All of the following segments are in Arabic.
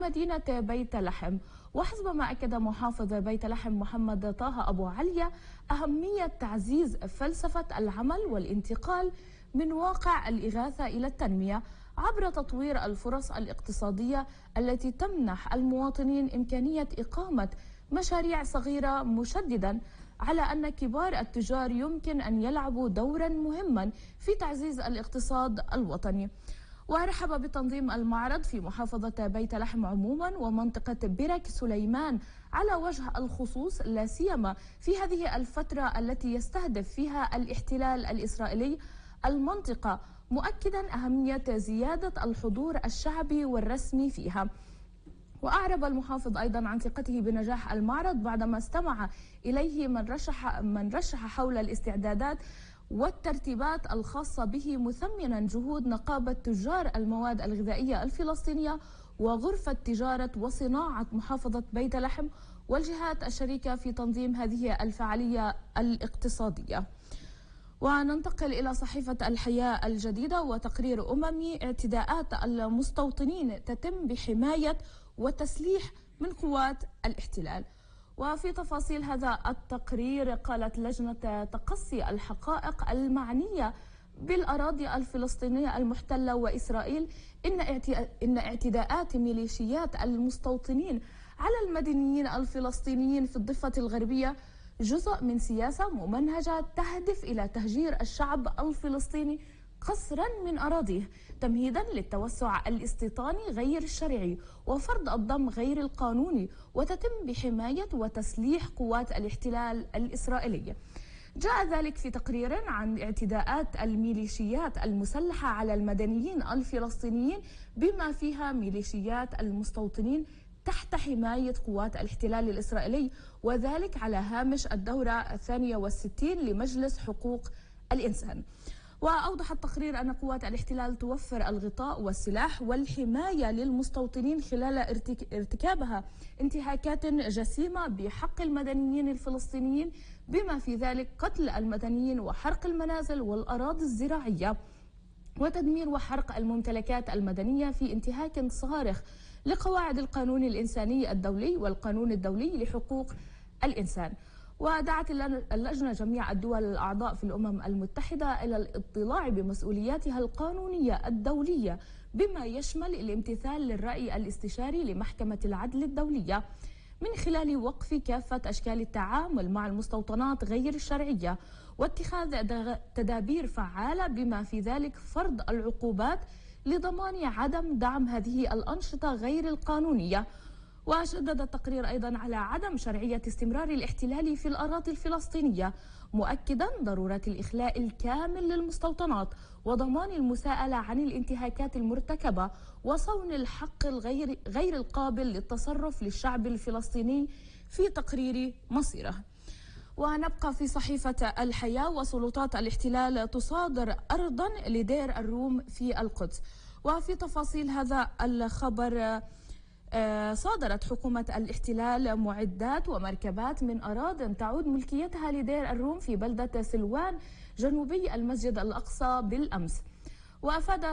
مدينة بيت لحم. وحسب ما أكد محافظ بيت لحم محمد طه أبو عليا أهمية تعزيز فلسفة العمل والانتقال من واقع الإغاثة إلى التنمية عبر تطوير الفرص الاقتصادية التي تمنح المواطنين إمكانية إقامة مشاريع صغيرة، مشددا على أن كبار التجار يمكن أن يلعبوا دورا مهما في تعزيز الاقتصاد الوطني. ورحب بتنظيم المعرض في محافظة بيت لحم عموما ومنطقة برك سليمان على وجه الخصوص، لا سيما في هذه الفترة التي يستهدف فيها الاحتلال الإسرائيلي المنطقة، مؤكدا أهمية زيادة الحضور الشعبي والرسمي فيها. وأعرب المحافظ أيضا عن ثقته بنجاح المعرض بعدما استمع إليه من رشح حول الاستعدادات والترتيبات الخاصة به، مثمنا جهود نقابة تجار المواد الغذائية الفلسطينية وغرفة تجارة وصناعة محافظة بيت لحم والجهات الشريكة في تنظيم هذه الفعالية الاقتصادية. وننتقل إلى صحيفة الحياة الجديدة وتقرير أممي: اعتداءات المستوطنين تتم بحماية وتسليح من قوات الاحتلال. وفي تفاصيل هذا التقرير، قالت لجنة تقصي الحقائق المعنية بالأراضي الفلسطينية المحتلة وإسرائيل إن اعتداءات ميليشيات المستوطنين على المدنيين الفلسطينيين في الضفة الغربية جزء من سياسة ممنهجة تهدف إلى تهجير الشعب الفلسطيني قسرا من أراضيه، تمهيدا للتوسع الاستيطاني غير الشرعي وفرض الضم غير القانوني، وتتم بحماية وتسليح قوات الاحتلال الإسرائيلية. جاء ذلك في تقرير عن اعتداءات الميليشيات المسلحة على المدنيين الفلسطينيين بما فيها ميليشيات المستوطنين تحت حماية قوات الاحتلال الإسرائيلي، وذلك على هامش الدورة 62 لمجلس حقوق الإنسان. وأوضح التقرير أن قوات الاحتلال توفر الغطاء والسلاح والحماية للمستوطنين خلال ارتكابها انتهاكات جسيمة بحق المدنيين الفلسطينيين، بما في ذلك قتل المدنيين وحرق المنازل والأراضي الزراعية وتدمير وحرق الممتلكات المدنية في انتهاك صارخ لقواعد القانون الإنساني الدولي والقانون الدولي لحقوق الإنسان. ودعت اللجنة جميع الدول الأعضاء في الأمم المتحدة إلى الاطلاع بمسؤولياتها القانونية الدولية بما يشمل الامتثال للرأي الاستشاري لمحكمة العدل الدولية من خلال وقف كافة أشكال التعامل مع المستوطنات غير الشرعية واتخاذ تدابير فعالة بما في ذلك فرض العقوبات لضمان عدم دعم هذه الأنشطة غير القانونية. وشدد التقرير أيضا على عدم شرعية استمرار الاحتلال في الأراضي الفلسطينية، مؤكدا ضرورة الإخلاء الكامل للمستوطنات وضمان المساءلة عن الانتهاكات المرتكبة وصون الحق غير القابل للتصرف للشعب الفلسطيني في تقرير مصيره. ونبقى في صحيفة الحياة: وسلطات الاحتلال تصادر أرضا لدير الروم في القدس. وفي تفاصيل هذا الخبر، صادرت حكومة الاحتلال معدات ومركبات من أراضٍ تعود ملكيتها لدير الروم في بلدة سلوان جنوبي المسجد الأقصى بالأمس. وأفاد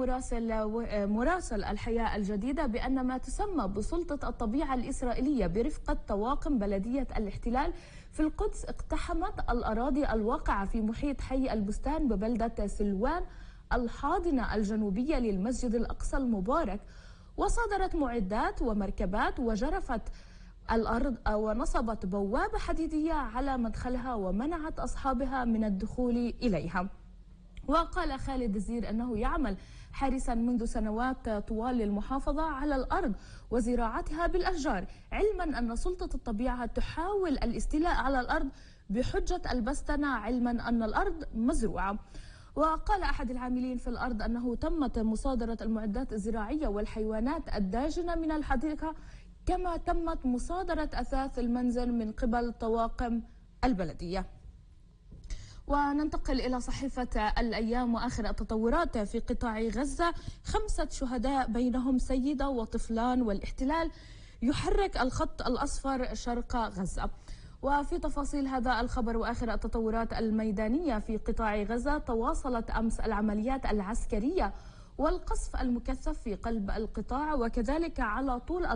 مراسل الحياة الجديدة بأن ما تسمى بسلطة الطبيعة الإسرائيلية برفقة طواقم بلدية الاحتلال في القدس اقتحمت الأراضي الواقعة في محيط حي البستان ببلدة سلوان الحاضنة الجنوبية للمسجد الأقصى المبارك، وصادرت معدات ومركبات وجرفت الأرض ونصبت بوابة حديدية على مدخلها ومنعت أصحابها من الدخول إليها. وقال خالد الزير أنه يعمل حارسا منذ سنوات طوال للمحافظة على الأرض وزراعتها بالأشجار، علما أن سلطة الطبيعة تحاول الاستيلاء على الأرض بحجة البستنة، علما أن الأرض مزروعة. وقال أحد العاملين في الأرض أنه تمت مصادرة المعدات الزراعية والحيوانات الداجنة من الحديقة، كما تمت مصادرة أثاث المنزل من قبل طواقم البلدية. وننتقل إلى صحيفة الأيام وآخر التطورات في قطاع غزة: 5 شهداء بينهم سيدة وطفلان والاحتلال يحرك الخط الأصفر شرق غزة. وفي تفاصيل هذا الخبر وآخر التطورات الميدانية في قطاع غزة، تواصلت أمس العمليات العسكرية والقصف المكثف في قلب القطاع وكذلك على طول